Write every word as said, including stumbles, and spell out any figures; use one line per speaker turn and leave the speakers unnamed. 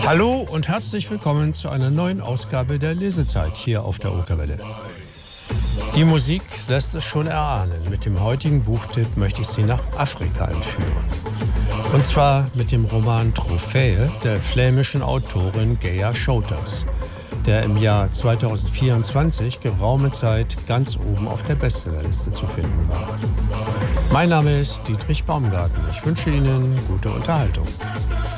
Hallo und herzlich willkommen zu einer neuen Ausgabe der Lesezeit hier auf der Okerwelle. Die Musik lässt es schon erahnen. Mit dem heutigen Buchtipp möchte ich Sie nach Afrika entführen. Und zwar mit dem Roman Trophäe der flämischen Autorin Geja Schouters, der im Jahr zweitausendvierundzwanzig geraume Zeit ganz oben auf der Bestsellerliste zu finden war. Mein Name ist Dietrich Baumgarten. Ich wünsche Ihnen gute Unterhaltung.